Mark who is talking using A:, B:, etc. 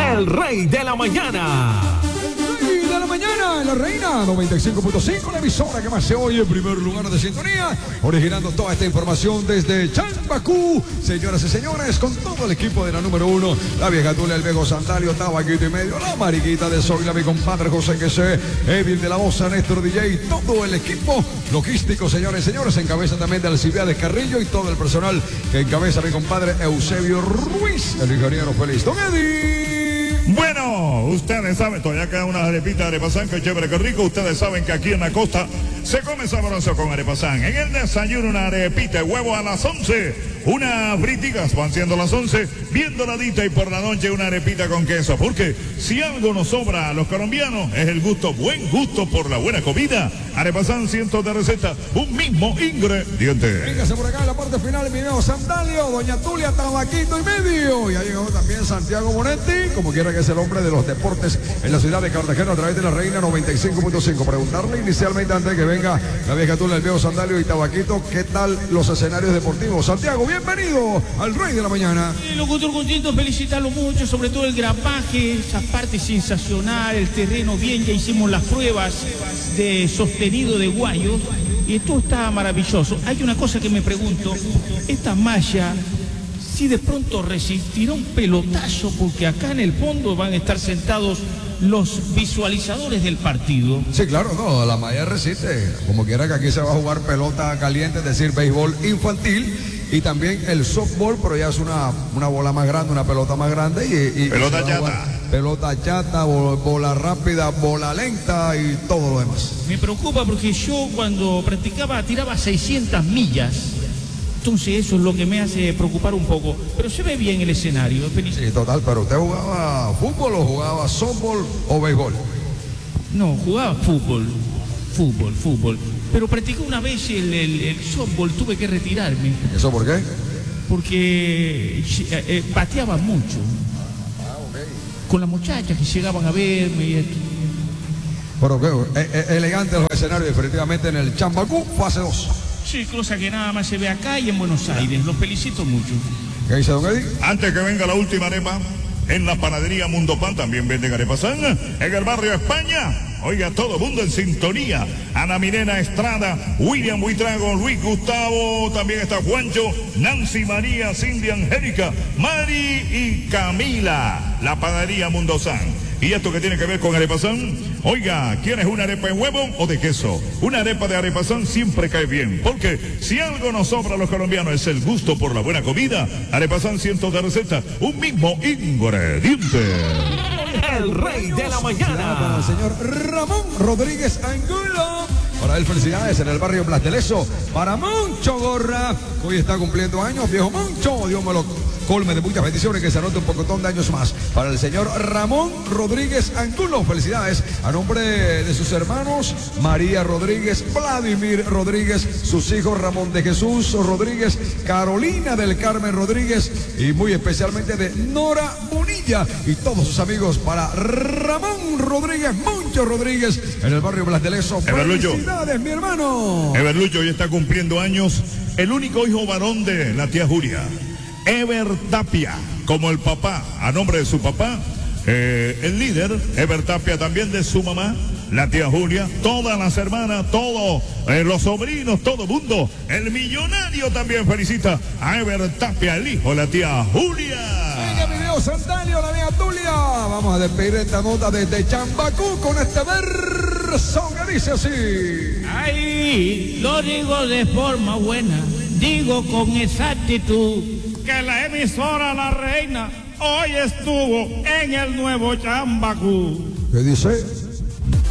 A: El Rey de la Mañana.
B: De la mañana, la Reina 95.5, la emisora que más se oye en primer lugar de sintonía, originando toda esta información desde Chambacú. Señoras y señores, con todo el equipo de la número 1, la vieja Tula, el Vego Sandalio, Tabaquito y medio, la mariquita de Zoila, mi compadre José Quesé, Edil de la Bosa, Néstor DJ, todo el equipo logístico, señores y señores, en cabeza también de Alcibiades Carrillo y todo el personal que encabeza mi compadre Eusebio Ruiz, el ingeniero feliz. Don Eddie.
C: Bueno, ustedes saben, todavía queda una arepita de arepasán, que chévere, que rico. Ustedes saben que aquí en la costa se come sabroso con arepasán. En el desayuno una arepita de huevo a las 11, unas fritigas van siendo las 11, bien doradita, y por la noche una arepita con queso. Porque si algo nos sobra a los colombianos es el gusto, buen gusto por la buena comida. Arepasán, cientos de recetas, un mismo ingrediente.
B: Véngase por acá en la parte final del video Sandalio, Doña Tulia, Tabaquito y medio. Y ha llegado también Santiago Monetti, como quiera que es el hombre de los deportes en la ciudad de Cartagena a través de la Reina 95.5. Preguntarle inicialmente, antes de que venga la vieja Tula, el Veo Sandalio y Tabaquito, ¿qué tal los escenarios deportivos? Santiago, bienvenido al Rey de la Mañana.
D: Locutor, contento, felicitarlo mucho, sobre todo el grapaje, esa parte sensacional, el terreno bien, ya hicimos las pruebas de sostenido de guayos y todo está maravilloso. Hay una cosa que me pregunto, esta malla, si de pronto resistirá un pelotazo, porque acá en el fondo van a estar sentados los visualizadores del partido.
B: Sí, claro, no, la malla resiste. Como quiera que aquí se va a jugar pelota caliente, es decir, béisbol infantil y también el softball, pero ya es una bola más grande, una pelota más grande y
C: pelota chata.
B: Pelota chata, bola rápida, bola lenta y todo lo demás.
D: Me preocupa porque yo cuando practicaba tiraba 600 millas. Entonces eso es lo que me hace preocupar un poco. Pero se ve bien el escenario.
B: Sí, total, pero ¿usted jugaba fútbol o jugaba softball o béisbol?
D: No, jugaba fútbol. Pero practicé una vez el softball, tuve que retirarme.
B: ¿Eso por qué?
D: Porque pateaba mucho. Con las muchachas que llegaban a verme y esto.
B: Pero qué elegante los escenarios, definitivamente en el Chambacú, fase 2.
D: Sí, cosa que nada más se ve acá y en Buenos Aires. Los felicito mucho.
B: ¿Qué dice don Eddie?
C: Antes que venga la última arepa, en la panadería Mundo Pan también venden arepasán. En el barrio España, oiga, todo mundo en sintonía. Ana Milena Estrada, William Buitrago, Luis Gustavo, también está Juancho, Nancy María, Cindy Angélica, Mari y Camila. La panadería Mundo San. ¿Y esto que tiene que ver con arepasán? Oiga, ¿quieres una arepa de huevo o de queso? Una arepa de arepasán siempre cae bien, porque si algo nos sobra a los colombianos es el gusto por la buena comida. Arepasán, cientos de recetas, un mismo ingrediente.
A: El Rey de la Mañana.
B: Para el señor Ramón Rodríguez Angulo. Para él, felicidades en el barrio Blas de Lezo. Para Moncho Gorra, que hoy está cumpliendo años. Viejo Moncho, Dios me lo colme de muchas bendiciones, que se anote un pocotón de años más. Para el señor Ramón Rodríguez Angulo, felicidades a nombre de sus hermanos María Rodríguez, Vladimir Rodríguez, sus hijos Ramón de Jesús Rodríguez, Carolina del Carmen Rodríguez y muy especialmente de Nora Bonilla y todos sus amigos. Para Ramón Rodríguez, Moncho Rodríguez en el barrio Blas de Lezo. Felicidades, mi hermano.
C: Everlucho hoy está cumpliendo años el único hijo varón de la tía Julia, Ever Tapia, como el papá, a nombre de su papá, el líder, Ever Tapia, también de su mamá, la tía Julia, todas las hermanas, todos los sobrinos, todo el mundo. El millonario también felicita a Ever Tapia, el hijo de la tía Julia.
B: Venga, mi Veo Sandalio, la vieja Tulia. Vamos a despedir esta nota desde Chambacú con este verso que dice así.
D: Ay, lo digo de forma buena, digo con exactitud, que la emisora La Reina hoy estuvo en el nuevo Chambacú.
B: ¿Qué dice?